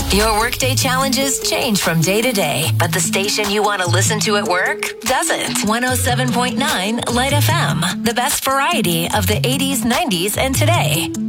Your workday challenges change from day to day, but the station you want to listen to at work doesn't. 107.9 Light FM, the best variety of the 80s, 90s, and today.